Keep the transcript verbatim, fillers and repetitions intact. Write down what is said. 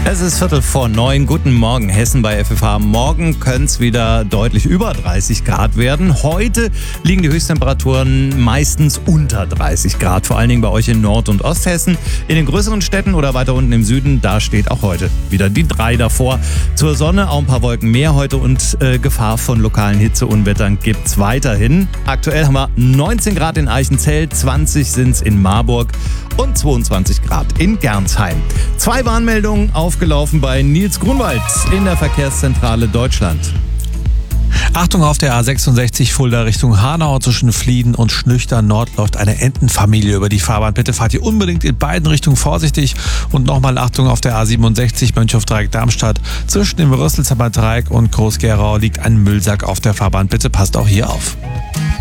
Es ist Viertel vor neun. Guten Morgen, Hessen bei F F H. Morgen können es wieder deutlich über dreißig Grad werden. Heute liegen die Höchsttemperaturen meistens unter dreißig Grad. Vor allen Dingen bei euch in Nord- und Osthessen. In den größeren Städten oder weiter unten im Süden, da steht auch heute wieder die drei davor. Zur Sonne auch ein paar Wolken mehr heute und äh, Gefahr von lokalen Hitzeunwettern gibt's weiterhin. Aktuell haben wir neunzehn Grad in Eichenzell, zwanzig sind's in Marburg und zweiundzwanzig Grad in Gernsheim. Zwei Warnmeldungen aufgelaufen bei Nils Grunwald in der Verkehrszentrale Deutschland. Achtung, auf der A sechsundsechzig Fulda Richtung Hanau zwischen Flieden und Schnüchtern Nord läuft eine Entenfamilie über die Fahrbahn. Bitte fahrt ihr unbedingt in beiden Richtungen vorsichtig. Und nochmal Achtung, auf der A siebenundsechzig Mönchhofdreieck Darmstadt zwischen dem Rüsselsheimer Dreieck und Groß-Gerau liegt ein Müllsack auf der Fahrbahn. Bitte passt auch hier auf.